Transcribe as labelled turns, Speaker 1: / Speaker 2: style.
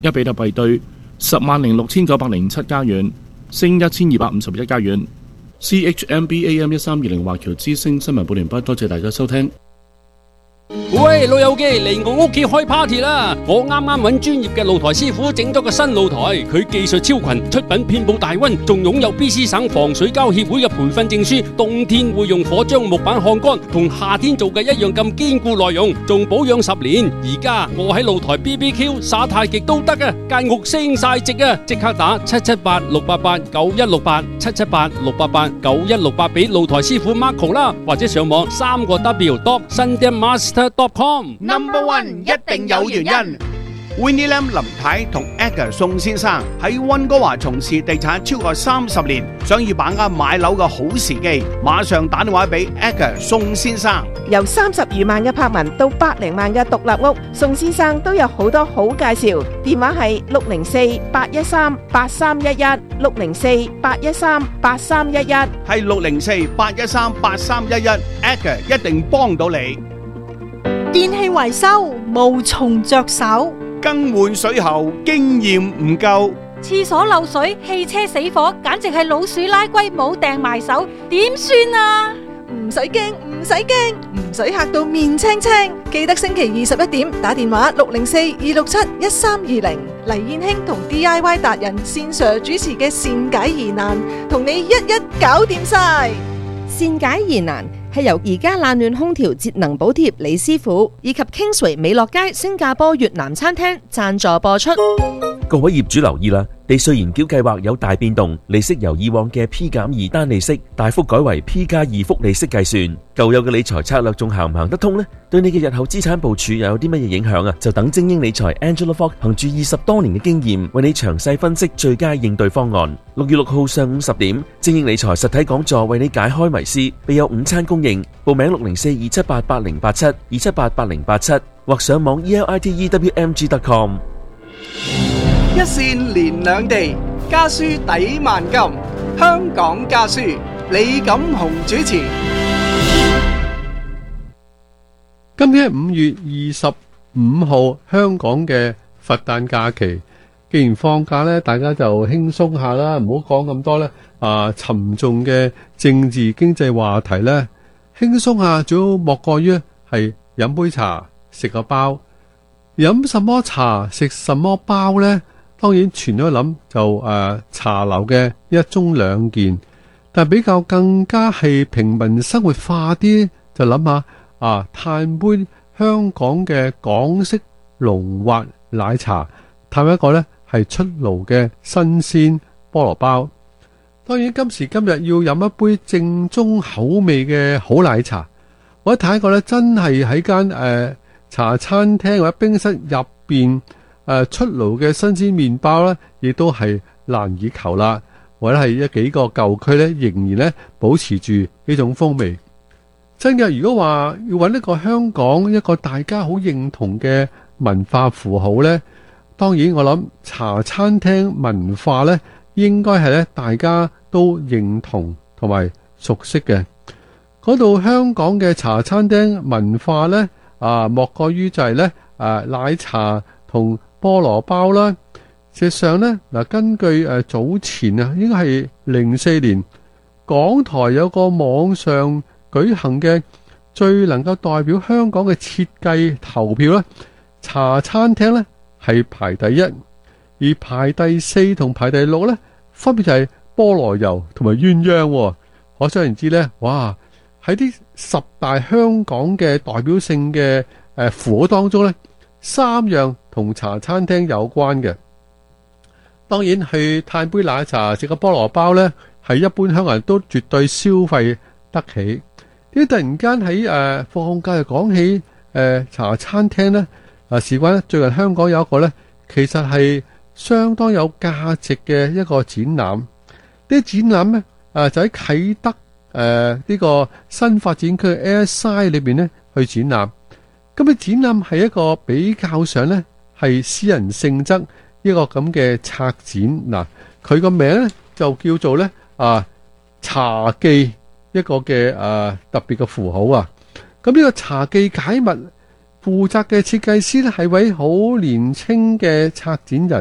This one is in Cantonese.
Speaker 1: 一比特幣兌10,006,907加元，升1251加元。CHMBAM1320 華僑之星新聞報完畢，多謝大家收聽。
Speaker 2: 喂，老友記嚟我屋企開 party 啦！我啱啱揾專業嘅露台師傅整咗個新露台，佢技術超群，出品遍佈大溫，仲擁有 BC 省防水膠協會嘅培訓證書。冬天會用火將木板烘乾，同夏天做嘅一樣咁堅固耐用，仲保養10年。而家我喺露台 BBQ 耍太極都得啊！間屋升晒值啊！即刻打778-688-9168 778-688-9168俾露台師傅 Marco 啦，或者上網3W.sundaemaster.com。Number
Speaker 3: One 一定有原因。Winnie Lam 林太同 Edgar 宋先生喺溫哥華從事地產超過30年，想要把握買樓嘅好時機，馬上打電話俾 Edgar 宋先生。
Speaker 4: 由30餘萬嘅柏文到100萬嘅獨立屋，宋先生都有好多好介紹。電話係604-813-8311 604-813-8311，
Speaker 3: 係604-813-8311。Edgar 一定幫到你。
Speaker 5: 電器維修無從着手，
Speaker 3: 更換水喉經驗唔夠，
Speaker 5: 廁所漏水、汽車死火，簡直係老鼠拉龜冇掟埋手，點算啊？
Speaker 6: 唔使驚，唔使驚，唔使嚇到面青青。記得星期21點打電話604-267-1320，黎燕卿同 DIY 達人線上主持嘅善解疑難，同你一一搞掂晒。
Speaker 7: 善解疑難係由而家冷暖空調節能補貼李師傅以及 Kingsway 美樂街新加坡越南餐廳贊助播出。
Speaker 8: 各位業主留意啦，地稅延繳計劃有大變動，利息由以往嘅 P+2 單利息大幅改為 P+2 複利息計算。舊有嘅理財策略仲行唔行得通呢？對你嘅日後資產部署又有啲乜嘢影響啊？就等精英理財 Angela Fogg 憑住20多年嘅經驗，為你詳細分析最佳應對方案。6月6號上午10點，精英理財實體講座為你解開迷思，備有午餐供應。報名604-278-8087 278-8087，或上網 elitewmg.com。
Speaker 9: 一線連兩地，家書抵萬金。香港家書，李錦雄主持。
Speaker 10: 今天係5月25號，香港嘅佛誕假期。既然放假呢，大家就輕鬆下啦，唔好講咁多呢沉重嘅政治經濟話題呢，輕鬆下，主要莫過於係飲杯茶，食個包。飲什麼茶，食什麼包呢？當然全咗諗就茶樓嘅一盅兩件，但比較更加係平民生活化啲，就諗下嘆杯香港嘅港式龍滑奶茶，嘆一個呢係出爐嘅新鮮菠蘿包。當然今時今日要飲一杯正宗口味嘅好奶茶，或者睇一個呢真係喺間茶餐廳或者冰室入邊出爐嘅新鮮麵包呢，亦都係難以求啦。或者係幾個舊區呢，仍然呢保持住呢種風味。真嘅，如果話要揾一個香港一個大家好認同嘅文化符號呢，當然我諗茶餐廳文化呢，應該係呢大家都認同同埋熟悉嘅。嗰度香港嘅茶餐廳文化呢，莫過於就係呢奶茶同菠蘿包啦。事實上呢，根據早前應該係04年港台有個網上舉行嘅最能夠代表香港嘅設計投票呢，茶餐廳呢係排第一，而排第4同排第6呢，分別就係菠蘿油同埋鴛鴦。可想而知呢，哇！喺啲10大香港嘅代表性嘅符號當中呢，3樣同茶餐廳有關嘅。當然去嘆杯奶茶食個菠蘿包呢，係一般香港人都絕對消費得起。點解突然間喺放假又講起茶餐廳呢？事關呢，最近香港有一個呢，其實係相當有價值嘅一個展覽。呢啲展覽呢，就喺啟德呢個新發展區 Airside 裏邊呢去展覽。咁嘅展覽係一個比較上呢係私人性質一個咁嘅策展。嗱，佢個名呢就叫做呢茶記，一個嘅特別嘅符號啊。咁呢個茶記解密負責嘅設計師咧係位好年輕嘅策展人。